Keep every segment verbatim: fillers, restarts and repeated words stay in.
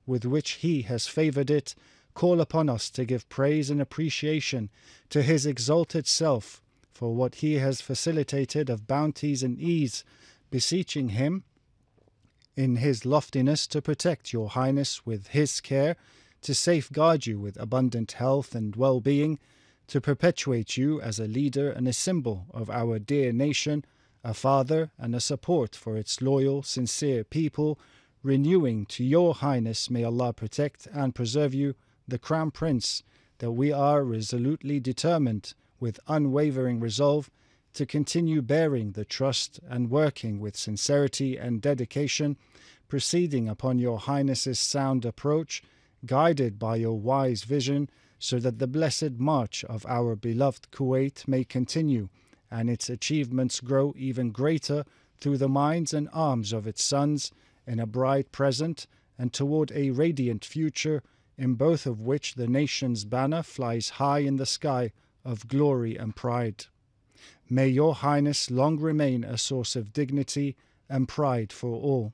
with which He has favoured it, call upon us to give praise and appreciation to His exalted self for what He has facilitated of bounties and ease, beseeching Him in His loftiness to protect your Highness with His care, to safeguard you with abundant health and well-being, to perpetuate you as a leader and a symbol of our dear nation, a father and a support for its loyal, sincere people, renewing to your Highness, may Allah protect and preserve you, the Crown Prince, that we are resolutely determined, with unwavering resolve, to continue bearing the trust and working with sincerity and dedication, proceeding upon your Highness's sound approach, guided by your wise vision, so that the blessed march of our beloved Kuwait may continue, and its achievements grow even greater through the minds and arms of its sons, in a bright present and toward a radiant future, in both of which the nation's banner flies high in the sky of glory and pride. May your Highness long remain a source of dignity and pride for all.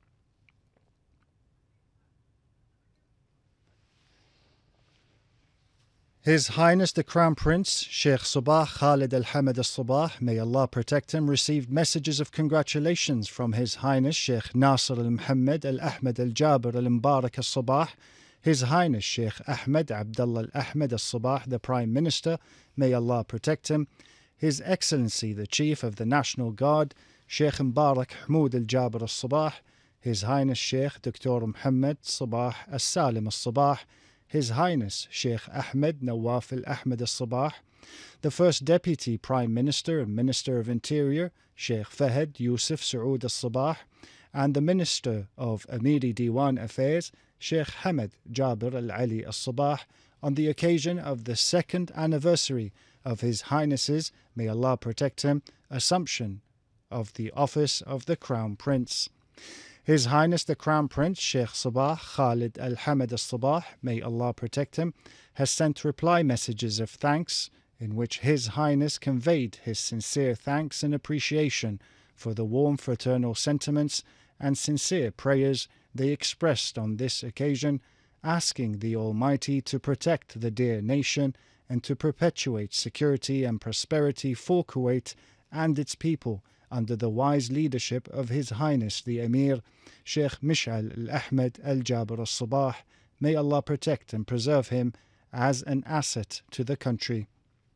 His Highness the Crown Prince, Sheikh Sabah Khalid Al-Hamad Al-Sabah, may Allah protect him, received messages of congratulations from His Highness Sheikh Nasser Al-Muhammad Al-Ahmad Al-Jabir Al-Mubarak Al-Sabah, His Highness Sheikh Ahmed Abdullah Al-Ahmad Al-Sabah, the Prime Minister, may Allah protect him, His Excellency the Chief of the National Guard, Sheikh Mubarak Hamoud Al-Jabir Al-Sabah, His Highness Sheikh Doctor Muhammad Sabah Al-Salim Al-Sabah, His Highness Sheikh Ahmed Nawaf Al-Ahmad Al-Sabah, the First Deputy Prime Minister and Minister of Interior, Sheikh Fahad Yusuf Saud Al-Sabah, and the Minister of Amiri Diwan Affairs, Sheikh Hamad Jabir Al-Ali Al-Sabah, on the occasion of the second anniversary of His Highness's, may Allah protect him, assumption of the office of the Crown Prince. His Highness the Crown Prince Sheikh Sabah Khalid Al-Hamad Al-Sabah, may Allah protect him, has sent reply messages of thanks in which His Highness conveyed his sincere thanks and appreciation for the warm fraternal sentiments and sincere prayers they expressed on this occasion, asking the Almighty to protect the dear nation and to perpetuate security and prosperity for Kuwait and its people under the wise leadership of His Highness the Emir, Sheikh Mish'al Al-Ahmad Al-Jabir Al-Sabah. May Allah protect and preserve him as an asset to the country.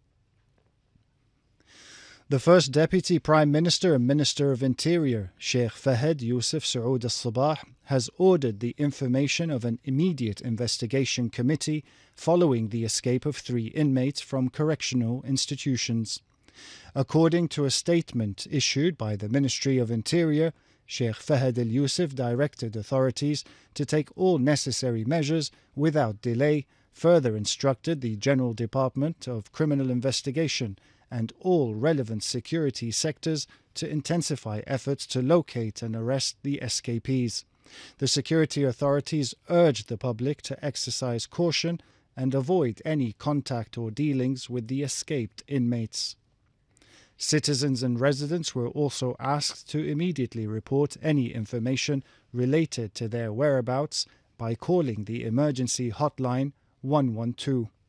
The First Deputy Prime Minister and Minister of Interior, Sheikh Fahad Yusuf Saud Al-Sabah, has ordered the information of an immediate investigation committee following the escape of three inmates from correctional institutions. According to a statement issued by the Ministry of Interior, Sheikh Fahad Al-Yusuf directed authorities to take all necessary measures without delay, further instructed the General Department of Criminal Investigation and all relevant security sectors to intensify efforts to locate and arrest the escapees. The security authorities urged the public to exercise caution and avoid any contact or dealings with the escaped inmates. Citizens and residents were also asked to immediately report any information related to their whereabouts by calling the emergency hotline one one two.